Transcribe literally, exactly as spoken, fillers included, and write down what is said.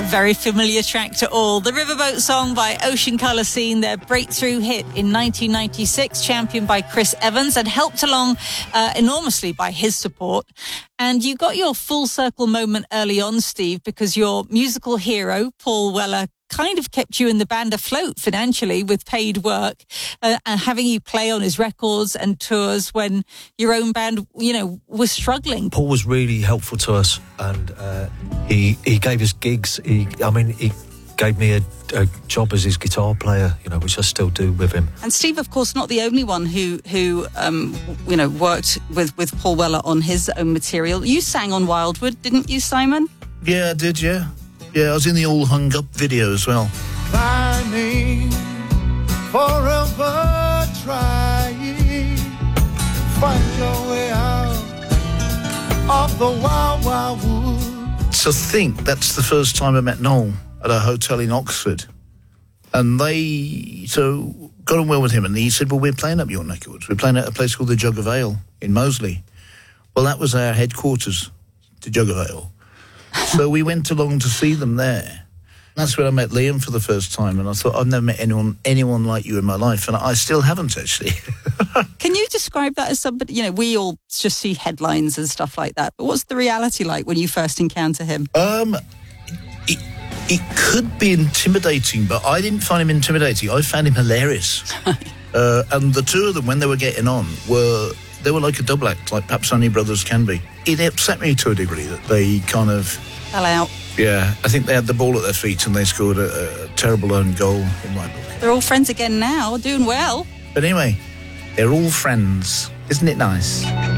Very familiar track to all. The Riverboat Song by Ocean Colour Scene, their breakthrough hit in nineteen ninety-six, championed by Chris Evans and helped along uh, enormously by his support. And you got your full circle moment early on, Steve, because your musical hero, Paul Weller, kind of kept you in the band afloat financially with paid work, uh, and having you play on his records and tours when your own band, you know, was struggling. Paul was really helpful to us, and uh, he he gave us gigs. He, I mean, he gave me a, a job as his guitar player, you know, which I still do with him. And Steve, of course, not the only one who who um, you know worked with with Paul Weller on his own material. You sang on Wildwood, didn't you, Simon? Yeah, I did. Yeah. Yeah, I was in the All Hung Up video as well. Climbing, forever trying, find your way out of the wild, wild wood. So I think that's the first time I met Noel at a hotel in Oxford. And they, so, got on well with him, and he said, well, we're playing up your neck of woods. We're playing at a place called the Jug of Ale in Moseley. Well, that was our headquarters, the Jug of Ale. So we went along to see them there. That's when I met Liam for the first time, and I thought, I've never met anyone anyone like you in my life, and I still haven't, actually. Can you describe that as somebody, you know, we all just see headlines and stuff like that, but what's the reality like when you first encounter him? Um, it, it could be intimidating, but I didn't find him intimidating. I found him hilarious. uh, and the two of them, when they were getting on, were... They were like a double act, like perhaps only brothers can be. It upset me to a degree that they kind of... Fell out. Yeah, I think they had the ball at their feet and they scored a, a terrible own goal in my book. They're all friends again now, doing well. But anyway, they're all friends. Isn't it nice?